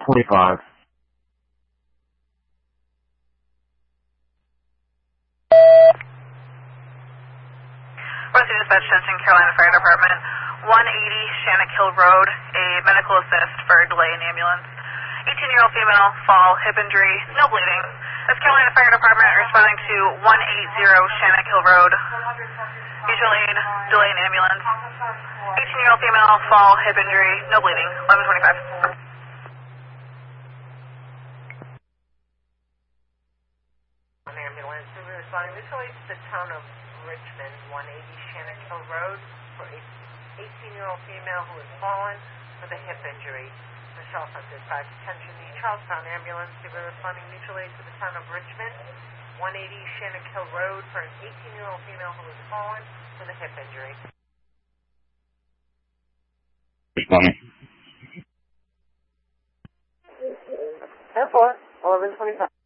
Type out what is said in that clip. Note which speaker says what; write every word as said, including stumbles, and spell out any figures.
Speaker 1: twenty-five.
Speaker 2: Rescue Dispatch, Central Carolina Fire Department, one eighty Shannock Hill Road, a medical assist for delay in ambulance. eighteen-year-old female, fall, hip injury, no bleeding. This Carolina Fire Department responding to one eighty Shannock Hill Road. Mutual aid, delay in ambulance. eighteen-year-old female, fall, hip injury, no bleeding, eleven twenty-five.
Speaker 3: An ambulance, we were responding mutually to the town of Richmond, one eighty Shannock Hill Road, for a eighteen-year-old female who has fallen with a hip injury. Michelle from Dispatch, attention, the Charlestown ambulance, we were responding mutually to the town of Richmond, one eighty Shannock Hill Road, for an eighteen-year-old female who has fallen with a hip injury.
Speaker 1: Responding.
Speaker 3: ten four, eleven twenty-five.